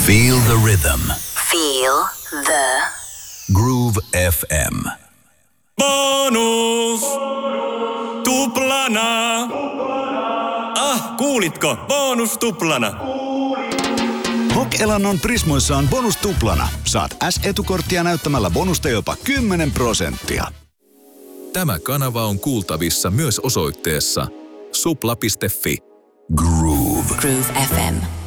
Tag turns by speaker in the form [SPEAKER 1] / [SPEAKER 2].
[SPEAKER 1] Feel the rhythm.
[SPEAKER 2] Feel the
[SPEAKER 1] Groove FM.
[SPEAKER 3] Bonus! Tuplana! Kuulitko? Bonus tuplana!
[SPEAKER 4] Hok-elannon Prismoissa on bonus tuplana. Saat S-etukorttia näyttämällä bonusta jopa 10%.
[SPEAKER 5] Tämä kanava on kuultavissa myös osoitteessa supla.fi.
[SPEAKER 1] Groove.
[SPEAKER 2] Groove FM.